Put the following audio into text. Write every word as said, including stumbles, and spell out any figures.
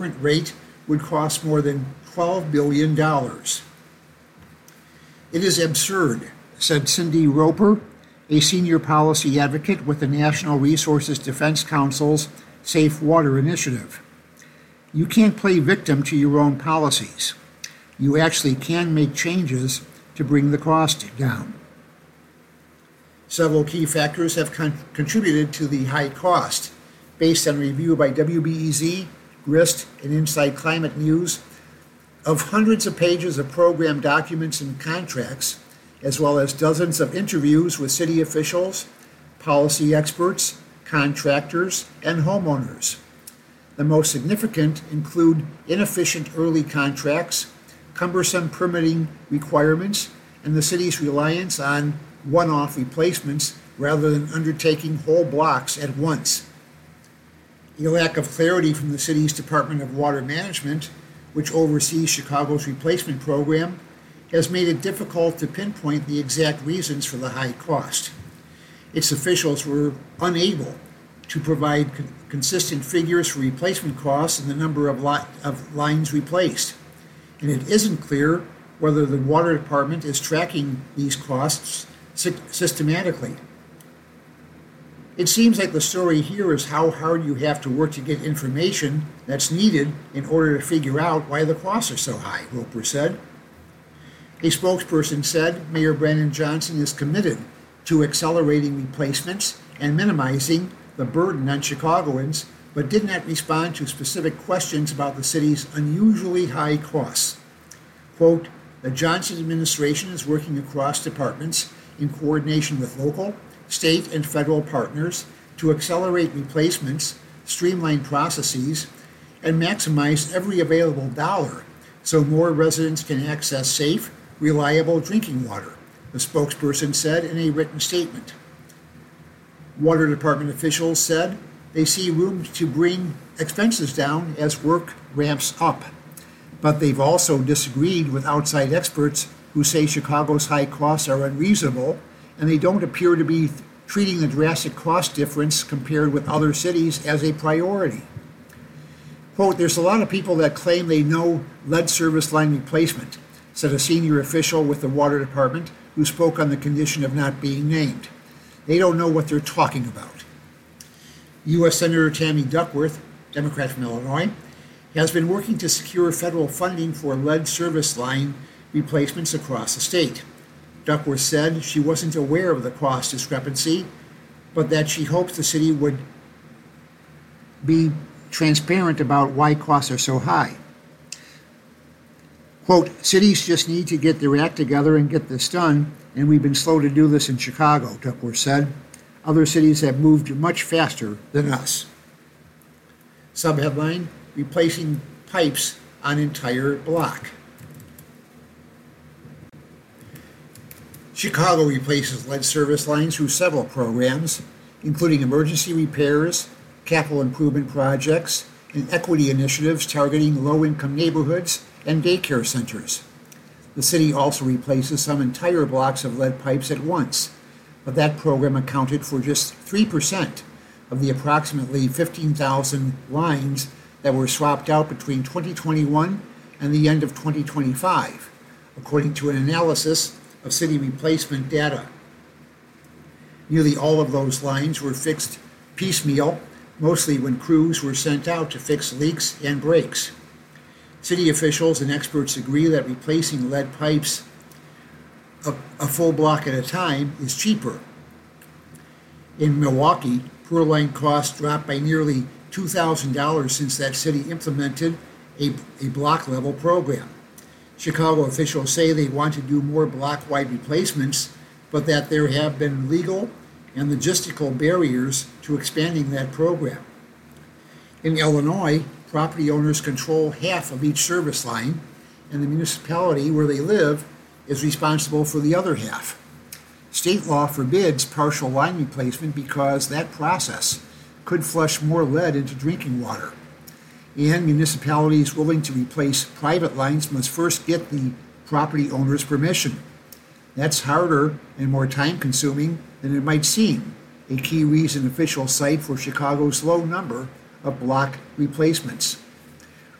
rate would cost more than twelve billion dollars. It is absurd, said Cindy Roper, a senior policy advocate with the National Resources Defense Council's Safe Water Initiative. You can't play victim to your own policies. You actually can make changes to bring the cost down. Several key factors have con- contributed to the high cost. Based on review by W B E Z, GRIST, and Inside Climate News, of hundreds of pages of program documents and contracts, as well as dozens of interviews with city officials, policy experts, contractors, and homeowners. The most significant include inefficient early contracts, cumbersome permitting requirements, and the city's reliance on one-off replacements rather than undertaking whole blocks at once. A lack of clarity from the city's Department of Water Management, which oversees Chicago's replacement program, has made it difficult to pinpoint the exact reasons for the high cost. Its officials were unable to provide con- consistent figures for replacement costs and the number of, li- of lines replaced. And it isn't clear whether the Water Department is tracking these costs sy- systematically. It seems like the story here is how hard you have to work to get information that's needed in order to figure out why the costs are so high, Roper said. A spokesperson said Mayor Brandon Johnson is committed to accelerating replacements and minimizing the burden on Chicagoans, but did not respond to specific questions about the city's unusually high costs. Quote, the Johnson administration is working across departments in coordination with local, state, and federal partners to accelerate replacements, streamline processes, and maximize every available dollar so more residents can access safe, reliable drinking water, the spokesperson said in a written statement. Water Department officials said they see room to bring expenses down as work ramps up, but they've also disagreed with outside experts who say Chicago's high costs are unreasonable, and they don't appear to be treating the drastic cost difference compared with other cities as a priority. Quote, there's a lot of people that claim they know lead service line replacement, said a senior official with the Water Department who spoke on the condition of not being named. They don't know what they're talking about. U S Senator Tammy Duckworth, Democrat from Illinois, has been working to secure federal funding for lead service line replacements across the state. Duckworth said she wasn't aware of the cost discrepancy, but that she hopes the city would be transparent about why costs are so high. Quote, cities just need to get their act together and get this done, and we've been slow to do this in Chicago, Duckworth said. Other cities have moved much faster than us. Subheadline, replacing pipes on entire block. Chicago replaces lead service lines through several programs, including emergency repairs, capital improvement projects, and equity initiatives targeting low-income neighborhoods and daycare centers. The city also replaces some entire blocks of lead pipes at once, but that program accounted for just three percent of the approximately fifteen thousand lines that were swapped out between twenty twenty-one and the end of twenty twenty-five, according to an analysis of city replacement data. Nearly all of those lines were fixed piecemeal, mostly when crews were sent out to fix leaks and breaks. City officials and experts agree that replacing lead pipes a, a full block at a time is cheaper. In Milwaukee, per line costs dropped by nearly two thousand dollars since that city implemented a, a block level program. Chicago officials say they want to do more block-wide replacements, but that there have been legal and logistical barriers to expanding that program. In Illinois, property owners control half of each service line, and the municipality where they live is responsible for the other half. State law forbids partial line replacement because that process could flush more lead into drinking water. And municipalities willing to replace private lines must first get the property owner's permission. That's harder and more time-consuming than it might seem, a key reason officials cite for Chicago's low number of block replacements.